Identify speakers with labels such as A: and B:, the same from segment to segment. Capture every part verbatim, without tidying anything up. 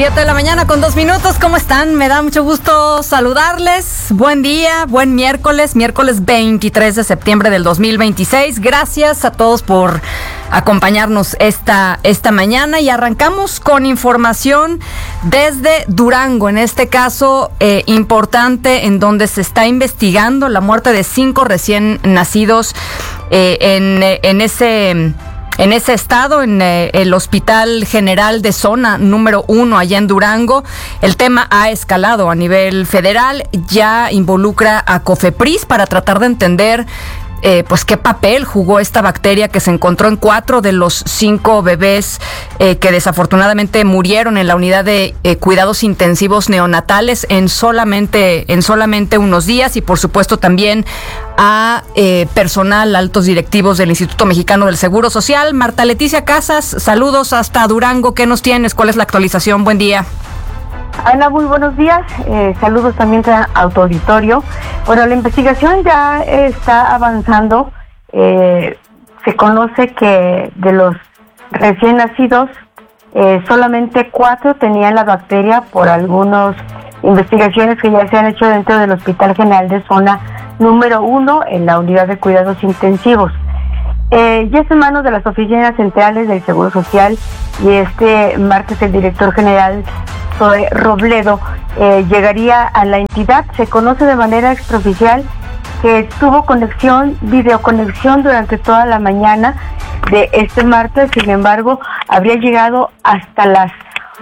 A: Siete de la mañana con dos minutos, ¿cómo están? Me da mucho gusto saludarles. Buen día, buen miércoles, miércoles veintitrés de septiembre del dos mil veintiséis. Gracias a todos por acompañarnos esta, esta mañana y arrancamos con información desde Durango, en este caso eh, importante, en donde se está investigando la muerte de cinco recién nacidos eh, en, en ese... En ese estado, en eh, el Hospital General de Zona número uno, allá en Durango. El tema ha escalado a nivel federal, ya involucra a COFEPRIS para tratar de entender Eh, pues qué papel jugó esta bacteria que se encontró en cuatro de los cinco bebés eh, que desafortunadamente murieron en la unidad de eh, cuidados intensivos neonatales en solamente, en solamente unos días, y por supuesto también a eh, personal, altos directivos del Instituto Mexicano del Seguro Social. Marta Leticia Casas, saludos hasta Durango. ¿Qué nos tienes? ¿Cuál es la actualización? Buen día.
B: Ana, muy buenos días. Eh, saludos también a tu auditorio. Bueno, la investigación ya está avanzando. Eh, se conoce que de los recién nacidos, eh, solamente cuatro tenían la bacteria por algunas investigaciones que ya se han hecho dentro del Hospital General de Zona número uno en la unidad de cuidados intensivos. Eh, ya es en manos de las oficinas centrales del Seguro Social, y este martes el director general Zoe Robledo eh, llegaría a la entidad. Se conoce de manera extraoficial que tuvo conexión, videoconexión durante toda la mañana de este martes. Sin embargo, habría llegado hasta las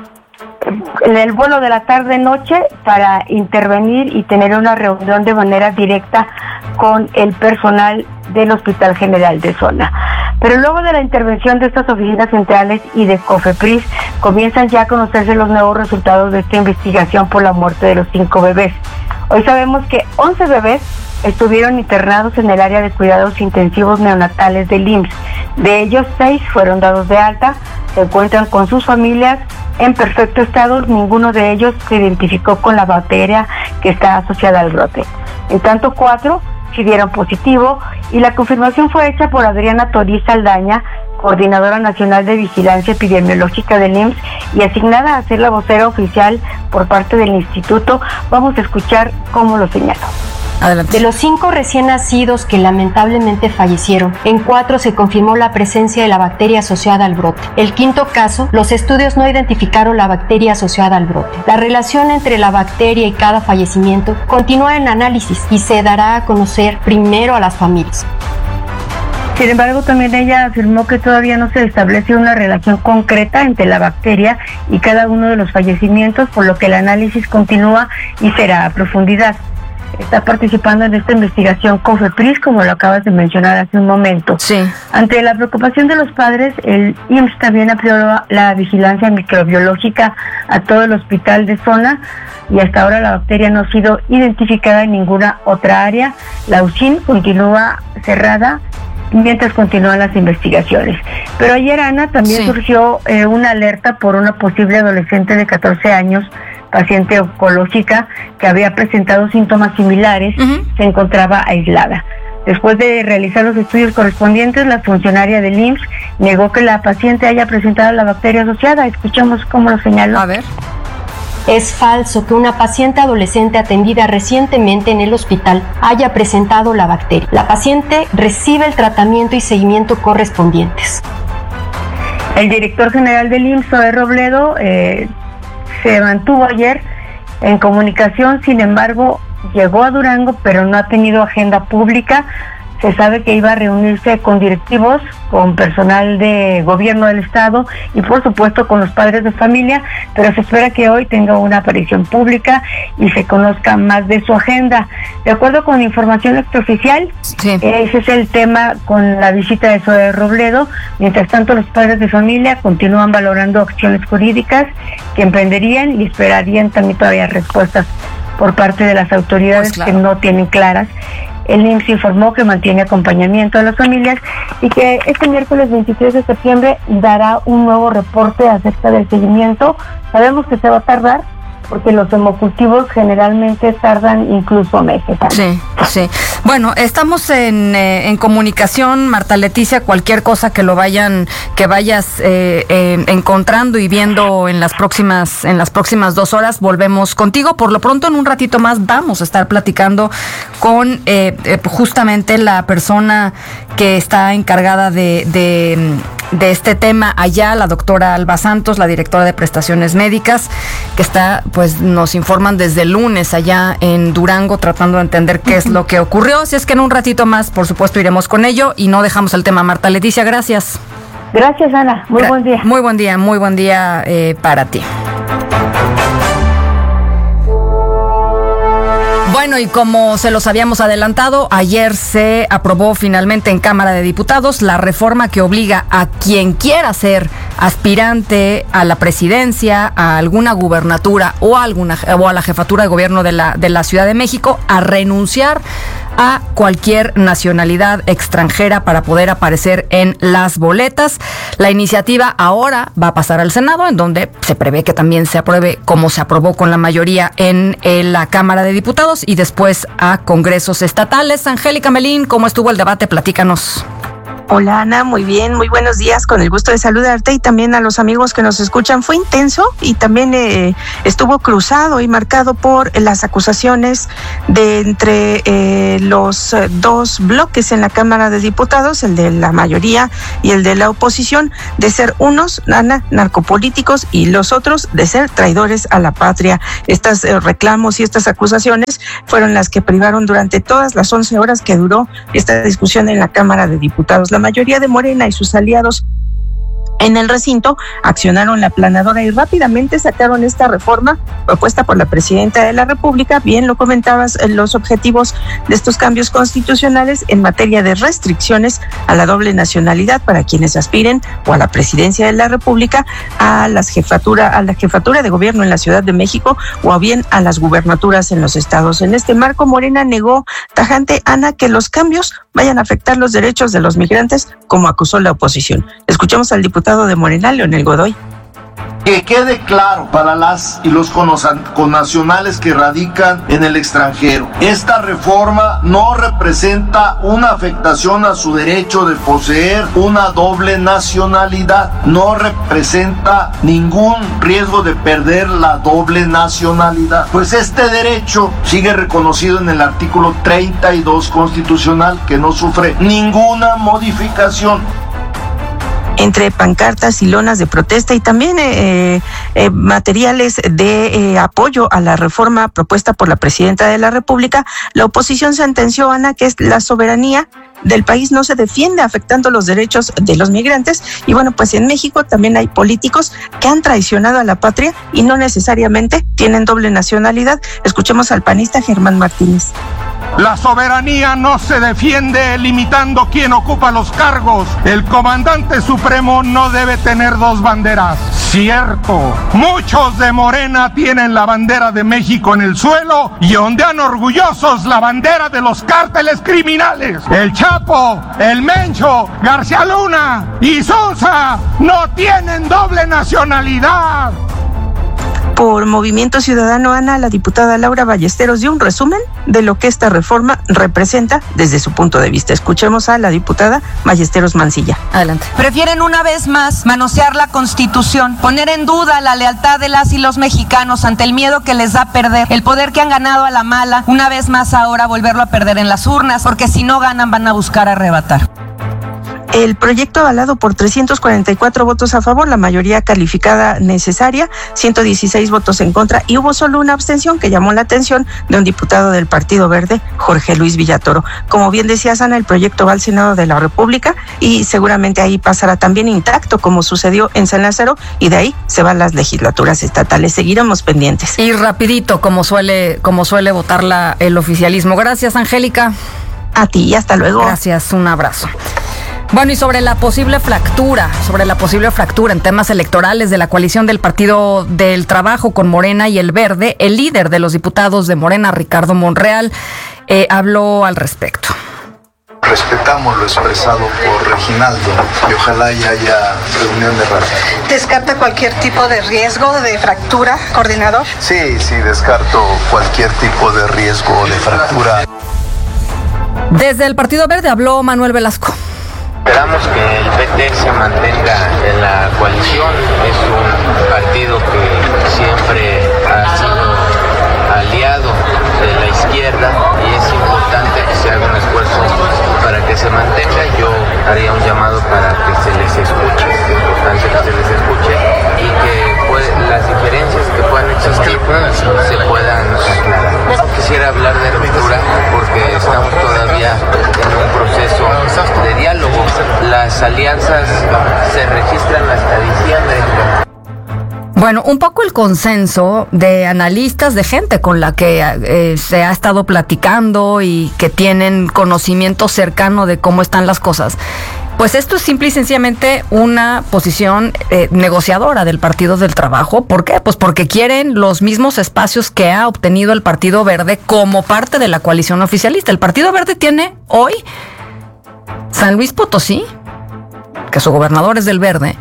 B: en el vuelo de la tarde-noche para intervenir y tener una reunión de manera directa con el personal del Hospital General de Zona. Pero luego de la intervención de estas oficinas centrales y de COFEPRIS, comienzan ya a conocerse los nuevos resultados de esta investigación por la muerte de los cinco bebés. Hoy sabemos que once bebés estuvieron internados en el área de cuidados intensivos neonatales del I M S S. De ellos, seis fueron dados de alta, se encuentran con sus familias en perfecto estado. Ninguno de ellos se identificó con la bacteria que está asociada al brote. En tanto, cuatro sí dieron positivo, y la confirmación fue hecha por Adriana Toriz Saldaña, coordinadora nacional de vigilancia epidemiológica del I M S S y asignada a ser la vocera oficial por parte del instituto. Vamos a escuchar cómo lo señaló.
C: Adelante. De los cinco recién nacidos que lamentablemente fallecieron, en cuatro se confirmó la presencia de la bacteria asociada al brote. El quinto caso, los estudios no identificaron la bacteria asociada al brote. La relación entre la bacteria y cada fallecimiento continúa en análisis y se dará a conocer primero a las familias.
B: Sin embargo, también ella afirmó que todavía no se establece una relación concreta entre la bacteria y cada uno de los fallecimientos, por lo que el análisis continúa y será a profundidad. Está participando en esta investigación COFEPRIS, como lo acabas de mencionar hace un momento.
A: Sí.
B: Ante la preocupación de los padres, el I M S S también amplió la vigilancia microbiológica a todo el hospital de Zona, y hasta ahora la bacteria no ha sido identificada en ninguna otra área. La U C I N continúa cerrada mientras continúan las investigaciones. Pero ayer, Ana, también sí. surgió eh, una alerta por una posible adolescente de catorce años, paciente oncológica, que había presentado síntomas similares. Uh-huh. Se encontraba aislada. Después de realizar los estudios correspondientes, la funcionaria del I M S S negó que la paciente haya presentado la bacteria asociada. Escuchemos cómo lo señaló.
A: A ver.
C: Es falso que una paciente adolescente atendida recientemente en el hospital haya presentado la bacteria. La paciente recibe el tratamiento y seguimiento correspondientes.
B: El director general del I M S S, Zoe Robledo, eh, se mantuvo ayer en comunicación. Sin embargo, llegó a Durango, pero no ha tenido agenda pública. Se sabe que iba a reunirse con directivos, con personal de gobierno del estado y por supuesto con los padres de familia, pero se espera que hoy tenga una aparición pública y se conozca más de su agenda. De acuerdo con información extraoficial, sí. ese es el tema con la visita de Zoe Robledo. Mientras tanto, los padres de familia continúan valorando acciones jurídicas que emprenderían y esperarían también todavía respuestas por parte de las autoridades, pues claro, que no tienen claras. El I M S S informó que mantiene acompañamiento a las familias y que este miércoles veintitrés de septiembre dará un nuevo reporte acerca del seguimiento. Sabemos que se va a tardar porque los hemocultivos generalmente tardan incluso meses.
A: Sí, sí. Bueno, estamos en, eh, en comunicación, Marta Leticia, cualquier cosa que lo vayan, que vayas eh, eh, encontrando y viendo en las próximas, en las próximas dos horas, volvemos contigo. Por lo pronto, en un ratito más vamos a estar platicando con eh, eh, justamente la persona que está encargada de, de, de este tema allá, la doctora Alba Santos, la directora de prestaciones médicas, que está, pues, nos informan desde el lunes allá en Durango, tratando de entender qué es lo que ocurrió. Así es que en un ratito más, por supuesto, iremos con ello y no dejamos el tema. Marta Leticia, gracias.
B: Gracias, Ana. Muy
A: Gra-
B: buen día.
A: Muy buen día, muy buen día eh, para ti. Bueno, y como se los habíamos adelantado, ayer se aprobó finalmente en Cámara de Diputados la reforma que obliga a quien quiera ser aspirante a la presidencia, a alguna gubernatura o a, alguna, o a la jefatura de gobierno de la, de la Ciudad de México a renunciar a cualquier nacionalidad extranjera para poder aparecer en las boletas. La iniciativa ahora va a pasar al Senado, en donde se prevé que también se apruebe como se aprobó con la mayoría en, en la Cámara de Diputados, y después a congresos estatales. Angélica Melín, ¿cómo estuvo el debate? Platícanos.
D: Hola Ana, muy bien, muy buenos días, con el gusto de saludarte y también a los amigos que nos escuchan. Fue intenso y también eh, estuvo cruzado y marcado por las acusaciones de entre eh, los eh, dos bloques en la Cámara de Diputados, el de la mayoría y el de la oposición, de ser unos, Ana, narcopolíticos, y los otros de ser traidores a la patria. Estos eh, reclamos y estas acusaciones fueron las que privaron durante todas las once horas que duró esta discusión en la Cámara de Diputados. La mayoría de Morena y sus aliados en el recinto accionaron la aplanadora y rápidamente sacaron esta reforma propuesta por la presidenta de la República. Bien lo comentabas, los objetivos de estos cambios constitucionales en materia de restricciones a la doble nacionalidad para quienes aspiren o a la presidencia de la República, a las jefatura, a la jefatura de gobierno en la Ciudad de México o bien a las gubernaturas en los estados. En este marco, Morena negó tajante, Ana, que los cambios vayan a afectar los derechos de los migrantes, como acusó la oposición. Escuchemos al diputado de Morena, Leonel Godoy.
E: Que quede claro para las y los connacionales que radican en el extranjero: esta reforma no representa una afectación a su derecho de poseer una doble nacionalidad, no representa ningún riesgo de perder la doble nacionalidad, pues este derecho sigue reconocido en el artículo treinta y dos constitucional, que no sufre ninguna modificación.
D: Entre pancartas y lonas de protesta y también eh, eh, materiales de eh, apoyo a la reforma propuesta por la presidenta de la República, la oposición sentenció, Ana, que es la soberanía del país no se defiende afectando los derechos de los migrantes. Y bueno, pues en México también hay políticos que han traicionado a la patria y no necesariamente tienen doble nacionalidad. Escuchemos al panista Germán Martínez.
F: La soberanía no se defiende limitando quién ocupa los cargos. El comandante supremo no debe tener dos banderas. Cierto, muchos de Morena tienen la bandera de México en el suelo y ondean orgullosos la bandera de los cárteles criminales. El Chapo, el Mencho, García Luna y Sosa no tienen doble nacionalidad.
D: Por Movimiento Ciudadano, Ana, la diputada Laura Ballesteros dio un resumen de lo que esta reforma representa desde su punto de vista. Escuchemos a la diputada Ballesteros Mancilla.
A: Adelante.
G: Prefieren una vez más manosear la Constitución, poner en duda la lealtad de las y los mexicanos ante el miedo que les da perder, el poder que han ganado a la mala, una vez más ahora volverlo a perder en las urnas, porque si no ganan van a buscar arrebatar.
D: El proyecto avalado por trescientos cuarenta y cuatro votos a favor, la mayoría calificada necesaria, ciento dieciséis votos en contra, y hubo solo una abstención que llamó la atención de un diputado del Partido Verde, Jorge Luis Villatoro. Como bien decía Ana, el proyecto va al Senado de la República y seguramente ahí pasará también intacto, como sucedió en San Lázaro, y de ahí se van las legislaturas estatales. Seguiremos pendientes.
A: Y rapidito, como suele, como suele votar la, el oficialismo. Gracias, Angélica.
D: A ti y hasta luego.
A: Gracias, un abrazo. Bueno, y sobre la posible fractura, sobre la posible fractura en temas electorales de la coalición del Partido del Trabajo con Morena y el Verde, el líder de los diputados de Morena, Ricardo Monreal, eh, habló al respecto.
H: Respetamos lo expresado por Reginaldo y ojalá ya haya reunión de raza.
I: ¿Descarta cualquier tipo de riesgo de fractura, coordinador?
H: Sí, sí, descarto cualquier tipo de riesgo de fractura.
A: Desde el Partido Verde habló Manuel Velasco.
J: Esperamos que el P T se mantenga en la coalición. Es un partido que siempre ha sido aliado de la izquierda y es importante que se haga un esfuerzo para que se mantenga. Yo haría un llamado para que se les escuche, es importante que se les escuche y que pues, las diferencias que puedan existir se puedan aclarar. Quisiera hablar de ruptura porque estamos todavía en un proceso de diálogo. Las alianzas se registran hasta diciembre.
A: Bueno, un poco el consenso de analistas, de gente con la que eh, se ha estado platicando y que tienen conocimiento cercano de cómo están las cosas. Pues esto es simple y sencillamente una posición eh, negociadora del Partido del Trabajo. ¿Por qué? Pues porque quieren los mismos espacios que ha obtenido el Partido Verde como parte de la coalición oficialista. El Partido Verde tiene hoy San Luis Potosí, que su gobernador es del Verde,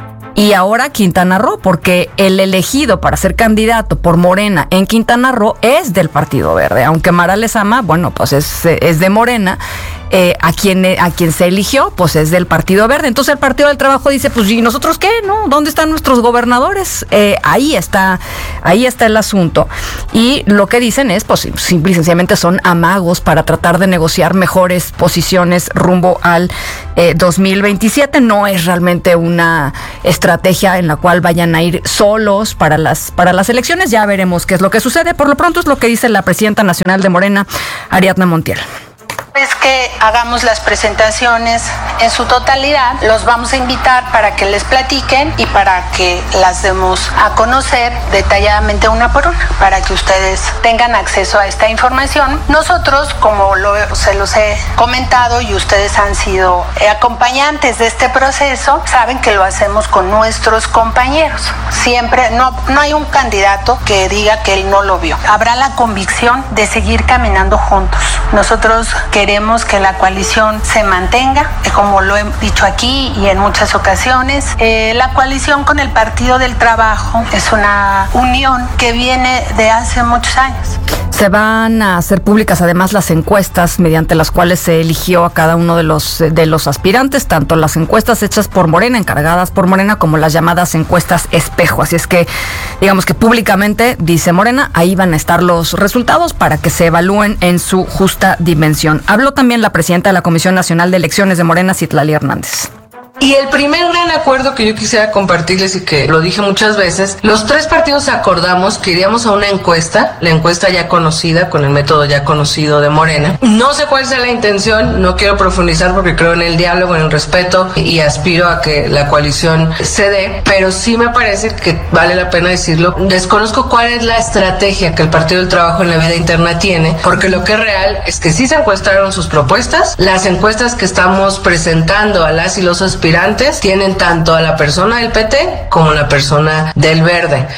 A: y ahora Quintana Roo, porque el elegido para ser candidato por Morena en Quintana Roo es del Partido Verde, aunque Mara Lezama, bueno, pues es, es de Morena, eh, a quien a quien se eligió, pues es del Partido Verde. Entonces el Partido del Trabajo dice, pues ¿y nosotros qué? ¿No? ¿Dónde están nuestros gobernadores? Eh, ahí está, ahí está el asunto. Y lo que dicen es, pues simple y sencillamente son amagos para tratar de negociar mejores posiciones rumbo al eh, dos mil veintisiete. No es realmente una estrategia en la cual vayan a ir solos para las, para las elecciones. Ya veremos qué es lo que sucede. Por lo pronto es lo que dice la presidenta nacional de Morena, Ariadna Montiel.
I: Es que hagamos las presentaciones en su totalidad, los vamos a invitar para que les platiquen y para que las demos a conocer detalladamente una por una, para que ustedes tengan acceso a esta información. Nosotros, como lo, se los he comentado y ustedes han sido acompañantes de este proceso, saben que lo hacemos con nuestros compañeros. Siempre, no, no hay un candidato que diga que él no lo vio. Habrá la convicción de seguir caminando juntos. Nosotros queremos Queremos que la coalición se mantenga, como lo he dicho aquí y en muchas ocasiones. Eh, la coalición con el Partido del Trabajo es una unión que viene de hace muchos años.
A: Se van a hacer públicas además las encuestas mediante las cuales se eligió a cada uno de los de los aspirantes, tanto las encuestas hechas por Morena, encargadas por Morena, como las llamadas encuestas espejo. Así es que, digamos que públicamente, dice Morena, ahí van a estar los resultados para que se evalúen en su justa dimensión. Habló también la presidenta de la Comisión Nacional de Elecciones de Morena, Citlali Hernández.
K: Y el primer gran acuerdo que yo quisiera compartirles y que lo dije muchas veces, los tres partidos acordamos que iríamos a una encuesta, la encuesta ya conocida, con el método ya conocido de Morena. No sé cuál sea la intención, no quiero profundizar porque creo en el diálogo, en el respeto y aspiro a que la coalición se dé, pero sí me parece que vale la pena decirlo. Desconozco cuál es la estrategia que el Partido del Trabajo en la vida interna tiene, porque lo que es real es que sí se encuestaron sus propuestas, las encuestas que estamos presentando a las y los aspirantes tienen tanto a la persona del P T como a la persona del Verde.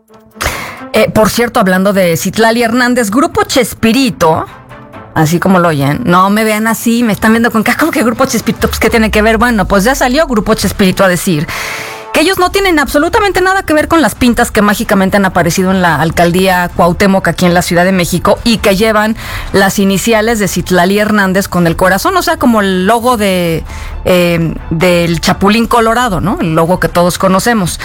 A: Eh, por cierto, hablando de Citlali Hernández, Grupo Chespirito, así como lo oyen, no me vean así, me están viendo con cara, ¿cómo que Grupo Chespirito? Pues ¿qué tiene que ver? Bueno, pues ya salió Grupo Chespirito a decir que ellos no tienen absolutamente nada que ver con las pintas que mágicamente han aparecido en la alcaldía Cuauhtémoc aquí en la Ciudad de México y que llevan las iniciales de Citlali Hernández con el corazón, o sea, como el logo de eh, del Chapulín Colorado, ¿no? El logo que todos conocemos.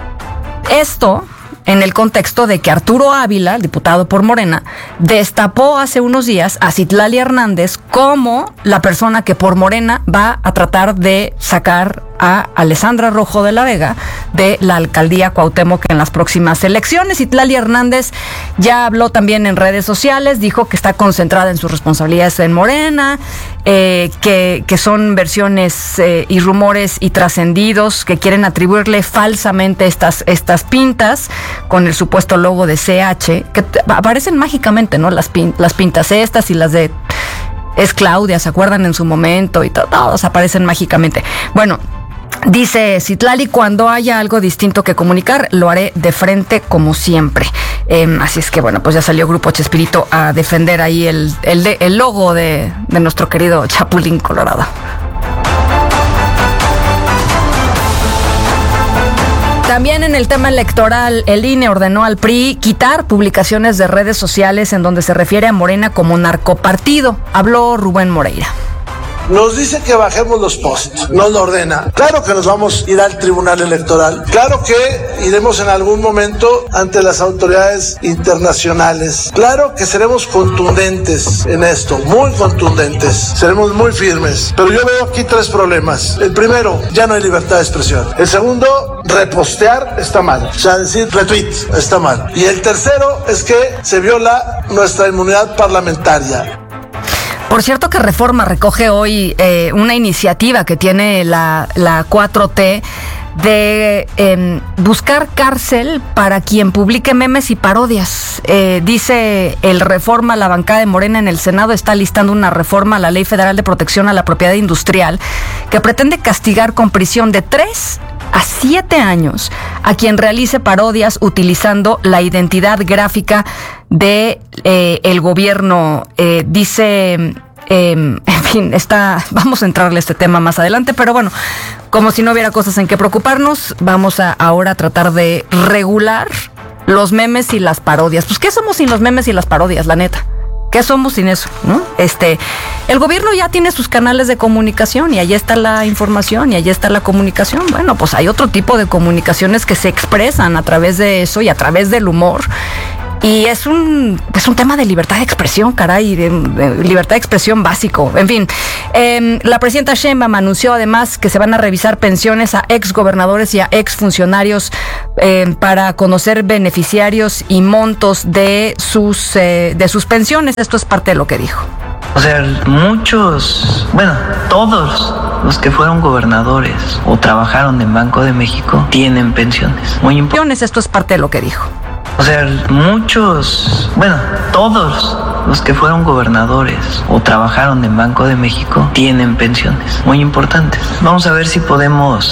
A: Esto en el contexto de que Arturo Ávila, el diputado por Morena, destapó hace unos días a Citlali Hernández como la persona que por Morena va a tratar de sacar a Alessandra Rojo de la Vega de la alcaldía Cuauhtémoc en las próximas elecciones. Citlali Hernández ya habló también en redes sociales, dijo que está concentrada en sus responsabilidades en Morena, eh, que, que son versiones eh, y rumores y trascendidos que quieren atribuirle falsamente estas, estas pintas con el supuesto logo de C H, que t- aparecen mágicamente, ¿no? Las, pin- las pintas estas y las de Es Claudia, ¿se acuerdan en su momento? Y to- todos aparecen mágicamente. Bueno, dice Citlali, cuando haya algo distinto que comunicar, lo haré de frente como siempre. Eh, así es que, bueno, pues ya salió Grupo Chespirito a defender ahí el, el, de, el logo de, de nuestro querido Chapulín Colorado. También en el tema electoral, el I N E ordenó al P R I quitar publicaciones de redes sociales en donde se refiere a Morena como narcopartido. Habló Rubén Moreira.
L: Nos dice que bajemos los posts, nos lo ordena. Claro que nos vamos a ir al Tribunal Electoral. Claro que iremos en algún momento ante las autoridades internacionales. Claro que seremos contundentes en esto, muy contundentes. Seremos muy firmes. Pero yo veo aquí tres problemas. El primero, ya no hay libertad de expresión. El segundo, repostear está mal. O sea, decir retweet está mal. Y el tercero es que se viola nuestra inmunidad parlamentaria.
A: Por cierto que Reforma recoge hoy eh, una iniciativa que tiene la, la cuatro T de eh, buscar cárcel para quien publique memes y parodias. Eh, dice el Reforma, la bancada de Morena en el Senado está listando una reforma a la Ley Federal de Protección a la Propiedad Industrial que pretende castigar con prisión de tres a siete años a quien realice parodias utilizando la identidad gráfica de eh, el gobierno. Eh, dice, eh, en fin, está, vamos a entrarle a este tema más adelante, pero bueno, como si no hubiera cosas en qué preocuparnos, vamos a ahora a tratar de regular los memes y las parodias. Pues, ¿qué somos sin los memes y las parodias, la neta? ¿Qué somos sin eso? ¿No? Este, el gobierno ya tiene sus canales de comunicación y ahí está la información y ahí está la comunicación. Bueno, pues hay otro tipo de comunicaciones que se expresan a través de eso y a través del humor. Y es un, es un tema de libertad de expresión, caray, de, de libertad de expresión básico. En fin, eh, la presidenta Sheinbaum anunció además que se van a revisar pensiones a exgobernadores y a exfuncionarios eh, para conocer beneficiarios y montos de sus, eh, de sus pensiones. Esto es parte de lo que dijo.
M: O sea, muchos, bueno, todos los que fueron gobernadores o trabajaron en Banco de México tienen pensiones. Muy importantes.
A: Esto es parte de lo que dijo.
M: O sea, muchos, bueno, todos los que fueron gobernadores o trabajaron en Banco de México tienen pensiones muy importantes. Vamos a ver si podemos